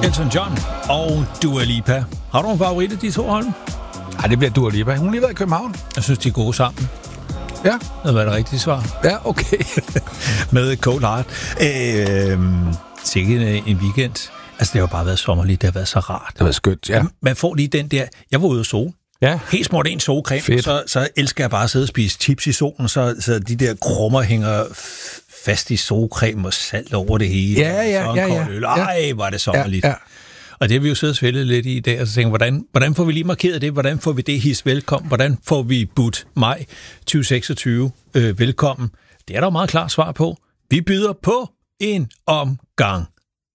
Elton John og Dua Lipa. Har du en favorit af de to, Holm? Nej, det bliver Dua Lipa. Hun har lige været i København. Jeg synes, de er gode sammen. Ja. Det var det rigtige svar. Ja, okay. Med Cold Heart. Sikkert en weekend. Altså, det har jo bare været sommerligt. Det har været så rart. Det har været skønt, ja. Man får lige den der... Jeg var ude at sole. Ja. Helt smurt en solcreme. Så elsker jeg bare at sidde og spise chips i solen, så de der krummer hænger fast i solcreme og salt over det hele. Ja. Øl. Ej, var det sommerligt. Ja. Og det har vi jo siddet og svældet lidt i dag, og så tænker hvordan får vi lige markeret det? Hvordan får vi det his velkommen? Hvordan får vi budt maj 2026 velkommen? Det er der jo meget klart svar på. Vi byder på en omgang.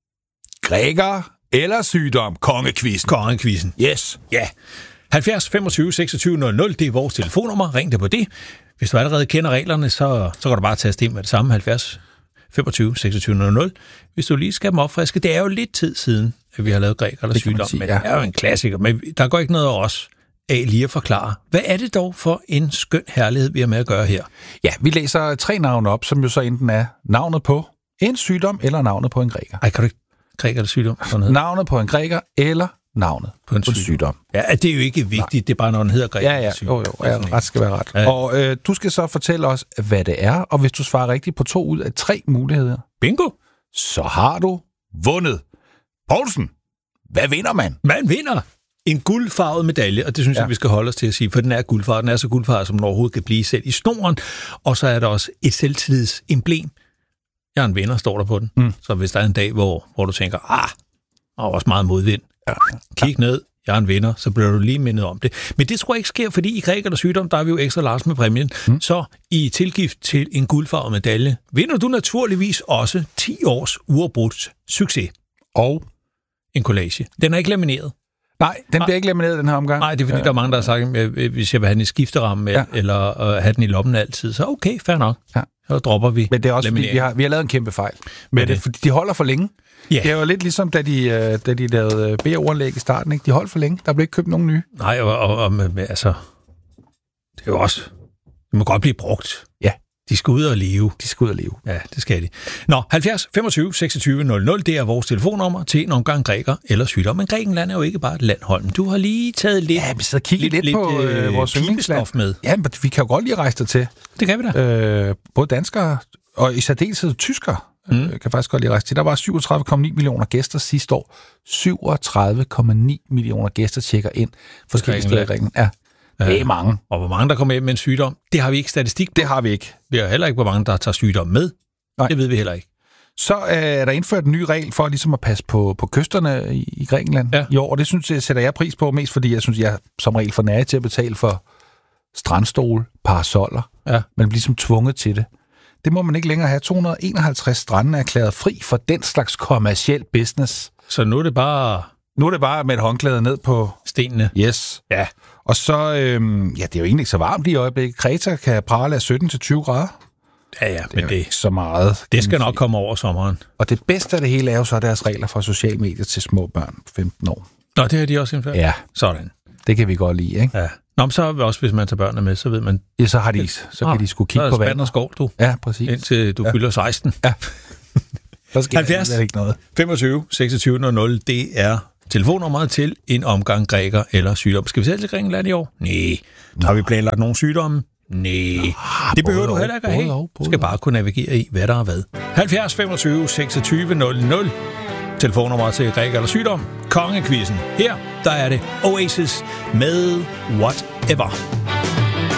Græker eller sygdom? Kongekvisten. Yes. Ja. 70 25 26 00, det er vores telefonnummer. Ring det på det. Hvis du allerede kender reglerne, så kan du bare taste ind med det samme. 70 25 26 00. Hvis du lige skal dem opfriske. Det er jo lidt tid siden, at vi har lavet græker eller sygdom, men det er jo en klassiker. Men der går ikke noget af os af lige at forklare. Hvad er det dog for en skøn herlighed, vi har med at gøre her? Ja, vi læser 3 navne op, som jo så enten er navnet på en sygdom eller navnet på en græker. Ej, kan du ikke græker eller sygdom? Navnet på en græker eller navnet på en sygdom. Ja, det er jo ikke vigtigt. Nej. Det er bare, når den hedder græker eller sygdom. Ja, ret skal være ret. Ja. Og du skal så fortælle os, hvad det er, og hvis du svarer rigtigt på 2 ud af 3 muligheder, bingo, så har du vundet. Poulsen, hvad vinder man? Man vinder en guldfarvet medalje, og det synes jeg, vi skal holde os til at sige, for den er guldfarvet. Den er så guldfarvet, som den overhovedet kan blive selv i snoren. Og så er der også et selvtillidsemblem. Jeg er en vinder, står der på den. Så hvis der er en dag, hvor du tænker, der er også meget modvind. Kig ned, jeg er en vinder, så bliver du lige mindet om det. Men det tror jeg ikke sker, fordi i græker eller sygdom, der er vi jo ekstra large med præmien. Så i tilgift til en guldfarvet medalje, vinder du naturligvis også 10 års uafbrudt succes. Og en collage. Den er ikke lamineret. Nej, den bliver ikke lamineret den her omgang. Nej, det er fordi, der er mange, der har sagt, at hvis jeg vil have den i skifteramme, eller have den i lommen altid, så okay, fair nok. Ja. Så dropper vi. Men det er også fordi, vi har lavet en kæmpe fejl med det, fordi de holder for længe. Yeah. Det er jo lidt ligesom, da de lavede BR-anlæg i starten, ikke? De holdt for længe. Der blev ikke købt nogen nye. Nej, og altså, det er jo også, det må godt blive brugt. Ja. De skal ud og leve. Ja, det skal de. Nå, 70 25 26 00, det er vores telefonnummer til en omgang græker eller sygdom. Men Grækenland er jo ikke bare et land, Holm. Du har lige taget lidt... Ja, vi sidder og kigger lidt på vores yndlingsland med. Ja, men vi kan jo godt lige rejse der til. Det kan vi da. Både danskere og i særdeleshed tyskere kan faktisk godt lige rejse til. Der var 37,9 millioner gæster sidste år. 37,9 millioner gæster tjekker ind forskellige steder i Grækenland. Ja. Det er mange. Og hvor mange, der kommer ind med en sygdom, det har vi ikke statistik på. Det har vi ikke. Vi har heller ikke, hvor mange, der tager sygdom med. Nej. Det ved vi heller ikke. Så er der indført en ny regel for ligesom at passe på kysterne i Grækenland i år, og det synes jeg, sætter jeg pris på mest, fordi jeg synes, jeg som regel for nære til at betale for strandstole, parasoller. Ja. Man bliver ligesom tvunget til det. Det må man ikke længere have. 251 strande er erklæret fri for den slags kommerciel business. Så nu er det bare... Nu er det bare med et håndklæde ned på stenene. Yes. Ja. Og så, det er jo egentlig ikke så varmt i øjeblikket. Kreta kan prale af 17-20 grader. Ja, men det er ikke så meget. Det skal nok komme over sommeren. Og det bedste af det hele er jo så deres regler for sociale medier til små børn på 15 år. Nå, det har de også indført? Ja. Sådan. Det kan vi godt lide, ikke? Ja. Nå, men så også, hvis man tager børnene med, så ved man... Ja, så kan de sgu kigge på vandet. Så er skov, du. Ja, præcis. Indtil du fylder 16. Ja. Så skal 70 ikke noget. 25 26 00, det er telefonnummeret til en omgang græker eller sygdom. Skal vi selv til Grækenland i år? Nej. Har vi planlagt nogle sygdomme? Nej. Det behøver du heller ikke at have. Du skal bare kunne navigere i, hvad der er hvad. 70 25 26 00. Telefonnummer til græker eller sygdom. Kongekvisten. Her, der er det Oasis med Whatever.